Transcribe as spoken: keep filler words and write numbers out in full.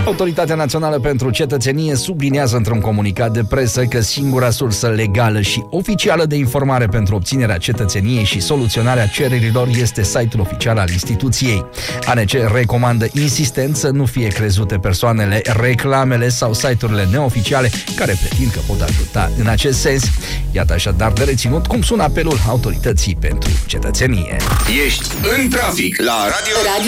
Autoritatea Națională pentru Cetățenie subliniază într-un comunicat de presă că singura sursă legală și oficială de informare pentru obținerea cetățeniei și soluționarea cererilor este site-ul oficial al instituției. A N C recomandă insistent să nu fie crezute persoanele, reclamele sau site-urile neoficiale care pretind că pot ajuta în acest sens. Iată așadar de reținut cum sună apelul Autorității pentru Cetățenie. Ești în trafic la Radio